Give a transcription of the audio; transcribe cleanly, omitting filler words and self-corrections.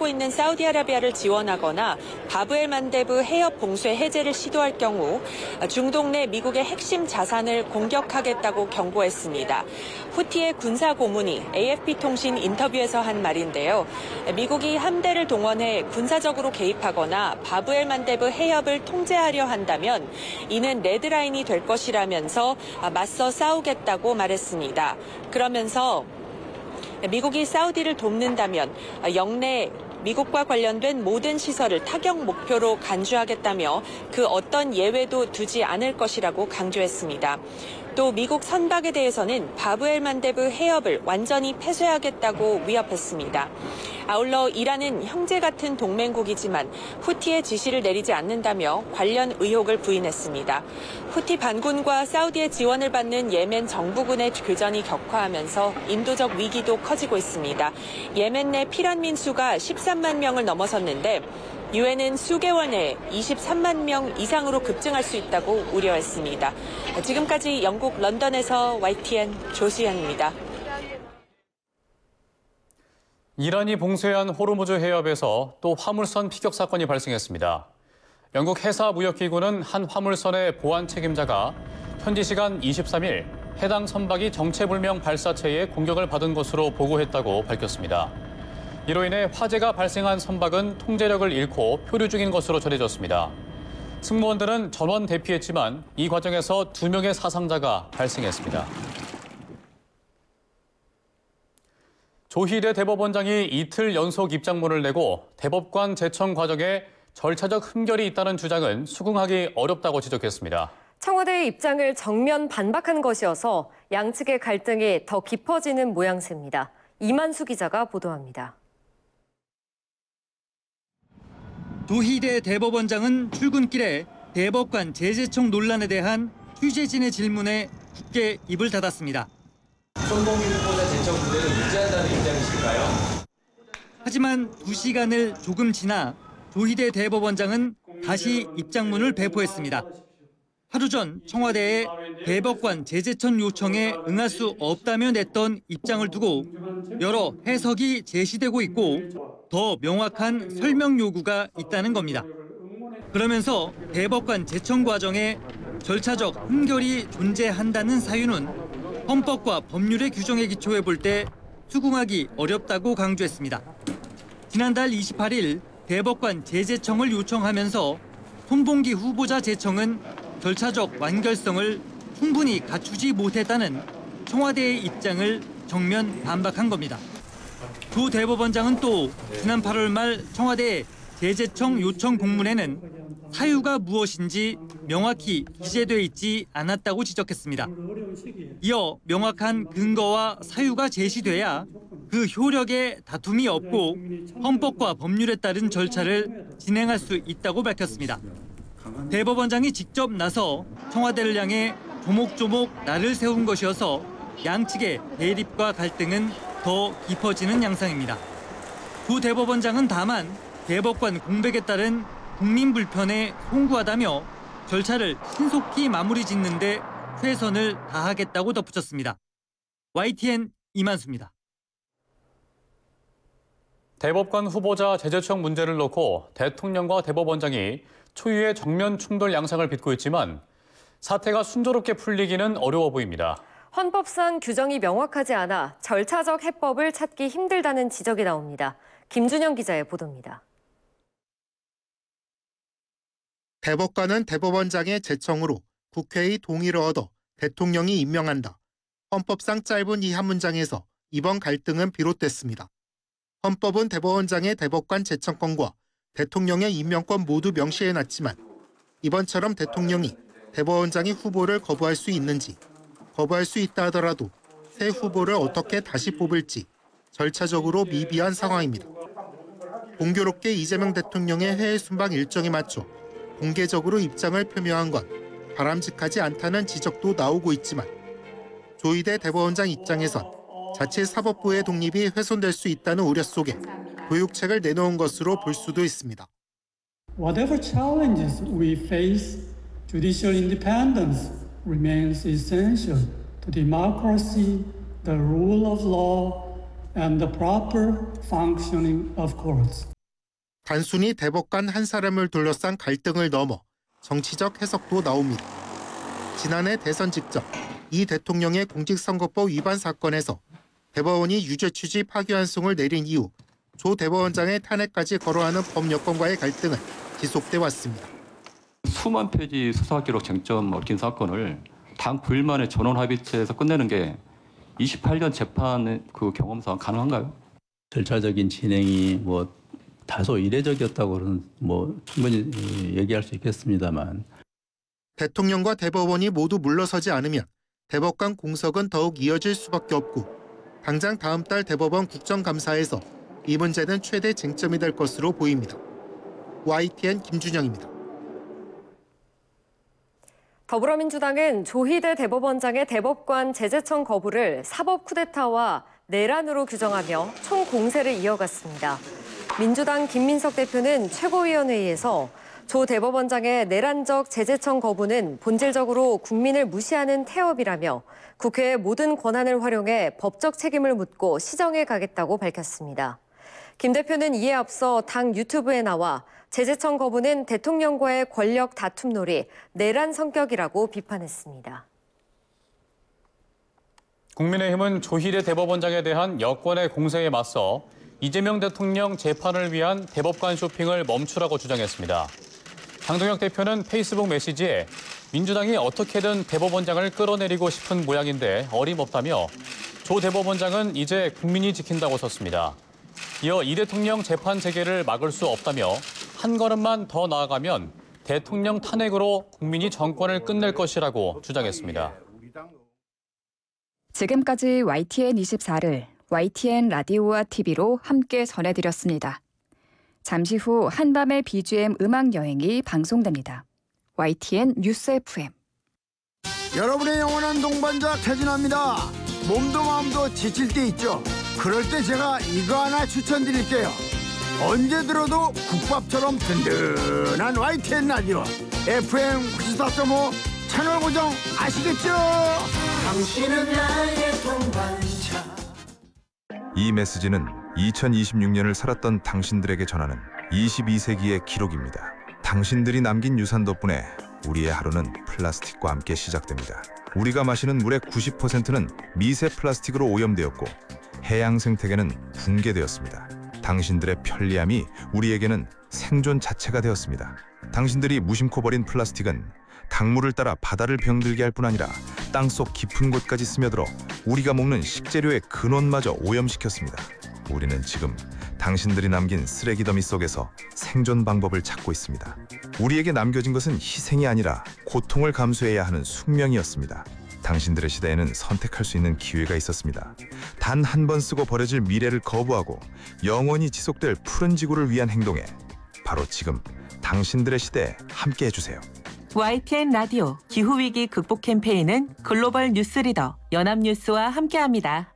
하고 있는 사우디아라비아를 지원하거나 바브엘만데브 해협 봉쇄 해제를 시도할 경우 중동 내 미국의 핵심 자산을 공격하겠다고 경고했습니다. 후티의 군사 고문이 AFP-통신 인터뷰에서 한 말인데요. 미국이 함대를 동원해 군사적으로 개입하거나 바브엘만데브 해협을 통제하려 한다면 이는 레드라인이 될 것이라면서 맞서 싸우겠다고 말했습니다. 그러면서 미국이 사우디를 돕는다면 영내 미국과 관련된 모든 시설을 타격 목표로 간주하겠다며 그 어떤 예외도 두지 않을 것이라고 강조했습니다. 또 미국 선박에 대해서는 바브엘만데브 해협을 완전히 폐쇄하겠다고 위협했습니다. 아울러 이란은 형제 같은 동맹국이지만 후티의 지시를 내리지 않는다며 관련 의혹을 부인했습니다. 후티 반군과 사우디의 지원을 받는 예멘 정부군의 교전이 격화하면서 인도적 위기도 커지고 있습니다. 예멘 내 피난민 수가 13만 명을 넘어섰는데 유엔은 수개월 내에 23만 명 이상으로 급증할 수 있다고 우려했습니다. 지금까지 영국 런던에서 YTN 조수연입니다. 이란이 봉쇄한 호르무즈 해협에서 또 화물선 피격 사건이 발생했습니다. 영국 해사무역기구는 한 화물선의 보안 책임자가 현지 시간 23일 해당 선박이 정체불명 발사체에 공격을 받은 것으로 보고했다고 밝혔습니다. 이로 인해 화재가 발생한 선박은 통제력을 잃고 표류 중인 것으로 전해졌습니다. 승무원들은 전원 대피했지만 이 과정에서 2명의 사상자가 발생했습니다. 조희대 대법원장이 이틀 연속 입장문을 내고 대법관 제청 과정에 절차적 흠결이 있다는 주장은 수긍하기 어렵다고 지적했습니다. 청와대의 입장을 정면 반박한 것이어서 양측의 갈등이 더 깊어지는 모양새입니다. 이만수 기자가 보도합니다. 조희대 대법원장은 출근길에 대법관 재제청 논란에 대한 취재진의 질문에 굳게 입을 닫았습니다. 손봉기 후보자 제청 문제를 유지한다는 입장이실까요? 하지만 2시간을 조금 지나 조희대 대법원장은 다시 입장문을 배포했습니다. 하루 전 청와대에 대법관 재제청 요청에 응할 수 없다며 냈던 입장을 두고 여러 해석이 제시되고 있고 더 명확한 설명 요구가 있다는 겁니다. 그러면서 대법관 제청 과정에 절차적 흠결이 존재한다는 사유는 헌법과 법률의 규정에 기초해 볼 때 수긍하기 어렵다고 강조했습니다. 지난달 28일 대법관 재제청을 요청하면서 손봉기 후보자 제청은 절차적 완결성을 충분히 갖추지 못했다는 청와대의 입장을 정면 반박한 겁니다. 조 대법원장은 또 지난 8월 말 청와대 재제청 요청 공문에는 사유가 무엇인지 명확히 기재돼 있지 않았다고 지적했습니다. 이어 명확한 근거와 사유가 제시돼야 그 효력에 다툼이 없고 헌법과 법률에 따른 절차를 진행할 수 있다고 밝혔습니다. 대법원장이 직접 나서 청와대를 향해 조목조목 날을 세운 것이어서 양측의 대립과 갈등은 더 깊어지는 양상입니다. 조 대법원장은 다만 대법관 공백에 따른 국민 불편에 송구하다며 절차를 신속히 마무리 짓는 데 최선을 다하겠다고 덧붙였습니다. YTN 이만수입니다. 대법관 후보자 재제청 문제를 놓고 대통령과 대법원장이 초유의 정면 충돌 양상을 빚고 있지만 사태가 순조롭게 풀리기는 어려워 보입니다. 헌법상 규정이 명확하지 않아 절차적 해법을 찾기 힘들다는 지적이 나옵니다. 김준영 기자의 보도입니다. 대법관은 대법원장의 제청으로 국회의 동의를 얻어 대통령이 임명한다. 헌법상 짧은 이 한 문장에서 이번 갈등은 비롯됐습니다. 헌법은 대법원장의 대법관 제청권과 대통령의 임명권 모두 명시해놨지만 이번처럼 대통령이 대법원장의 후보를 거부할 수 있는지, 거부할 수 있다 하더라도 새 후보를 어떻게 다시 뽑을지 절차적으로 미비한 상황입니다. 공교롭게 이재명 대통령의 해외 순방 일정에 맞춰 공개적으로 입장을 표명한 건 바람직하지 않다는 지적도 나오고 있지만 조희대 대법원장 입장에선 자칫 사법부의 독립이 훼손될 수 있다는 우려 속에 교육책을 내놓은 것으로 볼 수도 있습니다. Whatever challenges we face, judicial independence remains essential to democracy, the rule of law, and the proper functioning of courts. 단순히 대법관 한 사람을 둘러싼 갈등을 넘어 정치적 해석도 나옵니다. 지난해 대선 직전 이 대통령의 공직선거법 위반 사건에서 대법원이 유죄 취지 파기환송을 내린 이후 조 대법원장의 탄핵까지 거론하는 법 여건과의 갈등은 지속돼 왔습니다. 수만 페이지 수사기록 쟁점 얽힌 사건을 단 9일 만에 전원합의체에서 끝내는 게 28년 재판 그 경험상 가능한가요? 절차적인 진행이 다소 이례적이었다고는 충분히 얘기할 수 있겠습니다만 대통령과 대법원이 모두 물러서지 않으면 대법관 공석은 더욱 이어질 수밖에 없고 당장 다음 달 대법원 국정감사에서 이 문제는 최대 쟁점이 될 것으로 보입니다. YTN 김준영입니다. 더불어민주당은 조희대 대법원장의 대법관 재제청 거부를 사법 쿠데타와 내란으로 규정하며 총공세를 이어갔습니다. 민주당 김민석 대표는 최고위원회의에서 조 대법원장의 내란적 재제청 거부는 본질적으로 국민을 무시하는 태업이라며 국회의 모든 권한을 활용해 법적 책임을 묻고 시정해 가겠다고 밝혔습니다. 김 대표는 이에 앞서 당 유튜브에 나와 재제청 거부는 대통령과의 권력 다툼놀이, 내란 성격이라고 비판했습니다. 국민의힘은 조희대 대법원장에 대한 여권의 공세에 맞서 이재명 대통령 재판을 위한 대법관 쇼핑을 멈추라고 주장했습니다. 장동혁 대표는 페이스북 메시지에 민주당이 어떻게든 대법원장을 끌어내리고 싶은 모양인데 어림없다며 조 대법원장은 이제 국민이 지킨다고 썼습니다. 이어 이 대통령 재판 재개를 막을 수 없다며 한 걸음만 더 나아가면 대통령 탄핵으로 국민이 정권을 끝낼 것이라고 주장했습니다. 지금까지 YTN24를 YTN 라디오와 TV로 함께 전해드렸습니다. 잠시 후 한밤의 BGM 음악 여행이 방송됩니다. YTN 뉴스 FM. 여러분의 영원한 동반자 태진아입니다. 몸도 마음도 지칠 때 있죠. 그럴 때 제가 이거 하나 추천드릴게요. 언제 들어도 국밥처럼 든든한 YTN 라디오 FM 94.5 채널 고정 아시겠죠? 당신은 나의 동반자. 이 메시지는 2026년을 살았던 당신들에게 전하는 22세기의 기록입니다. 당신들이 남긴 유산 덕분에 우리의 하루는 플라스틱과 함께 시작됩니다. 우리가 마시는 물의 90%는 미세 플라스틱으로 오염되었고 해양 생태계는 붕괴되었습니다. 당신들의 편리함이 우리에게는 생존 자체가 되었습니다. 당신들이 무심코 버린 플라스틱은 강물을 따라 바다를 병들게 할 뿐 아니라 땅속 깊은 곳까지 스며들어 우리가 먹는 식재료의 근원마저 오염시켰습니다. 우리는 지금 당신들이 남긴 쓰레기 더미 속에서 생존 방법을 찾고 있습니다. 우리에게 남겨진 것은 희생이 아니라 고통을 감수해야 하는 숙명이었습니다. 당신들의 시대에는 선택할 수 있는 기회가 있었습니다. 단 한 번 쓰고 버려질 미래를 거부하고 영원히 지속될 푸른 지구를 위한 행동에 바로 지금 당신들의 시대에 함께 해주세요. YTN 라디오 기후위기 극복 캠페인은 글로벌 뉴스리더 연합뉴스와 함께합니다.